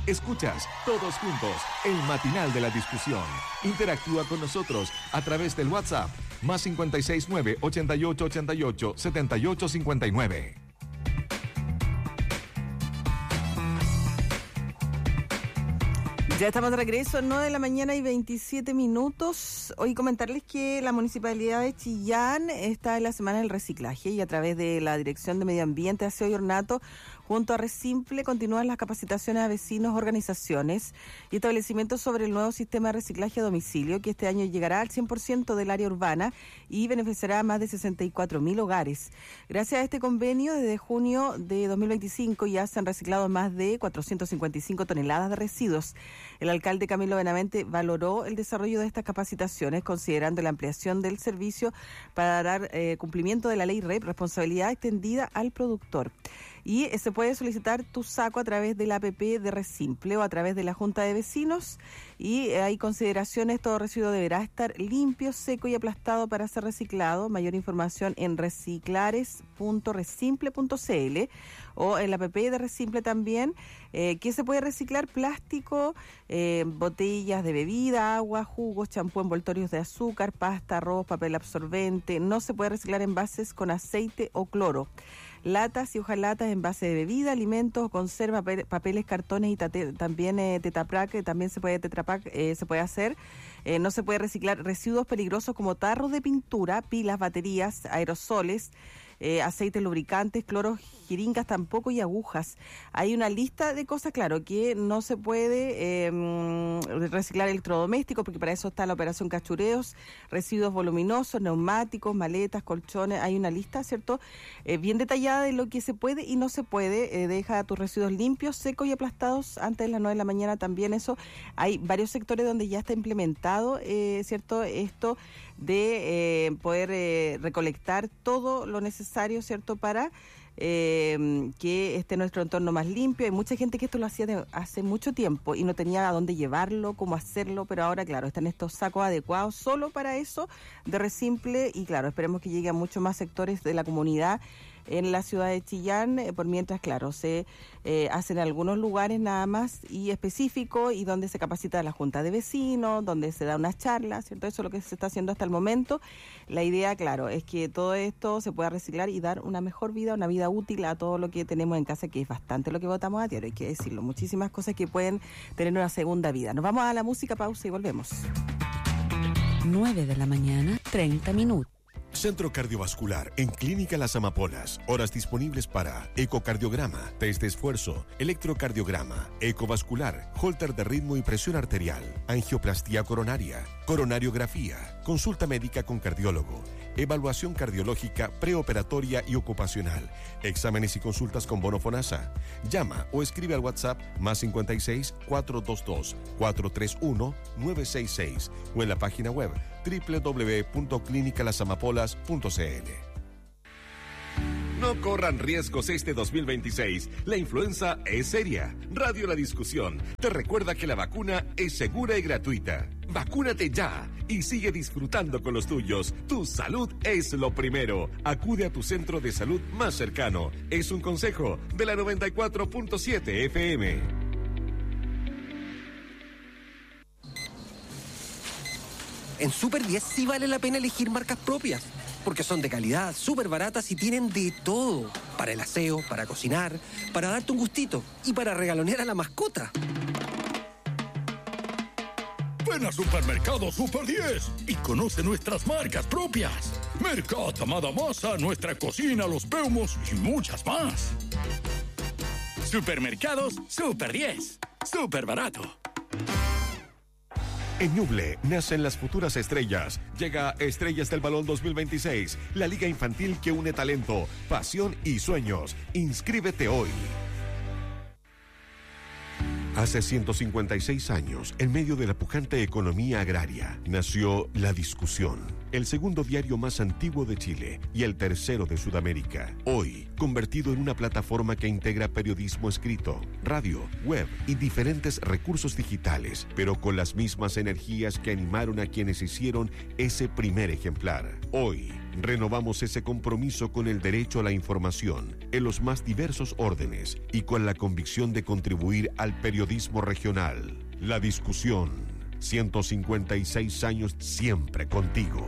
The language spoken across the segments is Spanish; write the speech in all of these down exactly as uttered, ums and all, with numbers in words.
Escuchas Todos Juntos, el matinal de la discusión. Interactúa con nosotros a través del WhatsApp más cinco seis nueve, ocho ocho ocho ocho, siete ocho cinco nueve. Ya estamos de regreso, nueve de la mañana y veintisiete minutos. Hoy comentarles que la Municipalidad de Chillán está en la Semana del Reciclaje y a través de la Dirección de Medio Ambiente, Aseo y Ornato, junto a Resimple, continúan las capacitaciones a vecinos, organizaciones y establecimientos sobre el nuevo sistema de reciclaje a domicilio, que este año llegará al cien por ciento del área urbana y beneficiará a más de sesenta y cuatro mil hogares. Gracias a este convenio, desde junio de dos mil veinticinco ya se han reciclado más de cuatrocientas cincuenta y cinco toneladas de residuos. El alcalde Camilo Benavente valoró el desarrollo de estas capacitaciones, considerando la ampliación del servicio para dar eh, cumplimiento de la ley R E P, responsabilidad extendida al productor. Y eh, se puede solicitar tu saco a través de la app de Resimple o a través de la Junta de Vecinos, y eh, hay consideraciones: todo residuo deberá estar limpio, seco y aplastado para ser reciclado. Mayor información en reciclares punto resimple punto c l o en la app de Resimple también. Eh, ¿Qué se puede reciclar? Plástico, eh, botellas de bebida, agua, jugos, champú, envoltorios de azúcar, pasta, arroz, papel absorbente. No se puede reciclar envases con aceite o cloro. Latas y hojalatas, envase de bebida, alimentos, conserva, papeles, cartones y tate, también eh, tetrapack, también se puede tetrapack, eh, se puede hacer. Eh, no se puede reciclar residuos peligrosos como tarros de pintura, pilas, baterías, aerosoles, eh, aceites lubricantes, cloros, jeringas tampoco, y agujas. Hay una lista de cosas, claro, que no se puede eh, reciclar electrodomésticos, porque para eso está la operación Cachureos, residuos voluminosos, neumáticos, maletas, colchones. Hay una lista, ¿cierto?, eh, bien detallada de lo que se puede y no se puede. Eh, deja tus residuos limpios, secos y aplastados antes de las nueve de la mañana también. Eso, hay varios sectores donde ya está implementado, eh, ¿cierto?, esto de eh, poder eh, recolectar todo lo necesario, ¿cierto?, para eh, que esté nuestro entorno más limpio. Hay mucha gente que esto lo hacía de hace mucho tiempo y no tenía a dónde llevarlo, cómo hacerlo, pero ahora, claro, están estos sacos adecuados solo para eso de Resimple, y claro, esperemos que llegue a muchos más sectores de la comunidad en la ciudad de Chillán, eh, por mientras, claro, se eh, hacen en algunos lugares nada más y específico, y donde se capacita a la Junta de Vecinos, donde se da unas charlas, ¿cierto? Eso es lo que se está haciendo hasta el momento. La idea, claro, es que todo esto se pueda reciclar y dar una mejor vida, una vida útil a todo lo que tenemos en casa, que es bastante lo que votamos a diario, hay que decirlo. Muchísimas cosas que pueden tener una segunda vida. Nos vamos a la música, pausa y volvemos. nueve de la mañana, treinta minutos. Centro Cardiovascular en Clínica Las Amapolas. Horas disponibles para ecocardiograma, test de esfuerzo, electrocardiograma, ecovascular, holter de ritmo y presión arterial, angioplastía coronaria, coronariografía, consulta médica con cardiólogo, evaluación cardiológica preoperatoria y ocupacional, exámenes y consultas con bono FONASA. Llama o escribe al WhatsApp más cincuenta y seis, cuatrocientos veintidós, cuatrocientos treinta y uno, novecientos sesenta y seis o en la página web doble u doble u doble u punto clínica las amapolas punto c l. No corran riesgos este dos mil veintiséis. La influenza es seria. Radio La Discusión te recuerda que la vacuna es segura y gratuita. Vacúnate ya y sigue disfrutando con los tuyos. Tu salud es lo primero. Acude a tu centro de salud más cercano. Es un consejo de la noventa y cuatro punto siete F M. En Super diez sí vale la pena elegir marcas propias, porque son de calidad, súper baratas y tienen de todo. Para el aseo, para cocinar, para darte un gustito y para regalonear a la mascota. Ven a Supermercado Super diez y conoce nuestras marcas propias. Mercat, Amada Masa, Nuestra Cocina, Los Peumos y muchas más. Supermercados Super diez. Súper barato. En Ñuble nacen las futuras estrellas. Llega Estrellas del Balón dos mil veintiséis, la liga infantil que une talento, pasión y sueños. Inscríbete hoy. Hace ciento cincuenta y seis años, en medio de la pujante economía agraria, nació La Discusión, el segundo diario más antiguo de Chile y el tercero de Sudamérica. Hoy, convertido en una plataforma que integra periodismo escrito, radio, web y diferentes recursos digitales, pero con las mismas energías que animaron a quienes hicieron ese primer ejemplar. Hoy, Renovamos ese compromiso con el derecho a la información en los más diversos órdenes y con la convicción de contribuir al periodismo regional. La discusión, ciento cincuenta y seis años siempre contigo.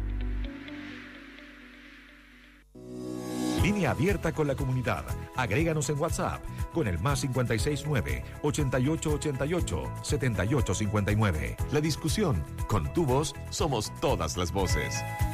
Línea abierta con la comunidad. Agréganos en WhatsApp con el más cinco seis nueve, ochenta y ocho ochenta y ocho, setenta y ocho cincuenta y nueve. La discusión, con tu voz, somos todas las voces.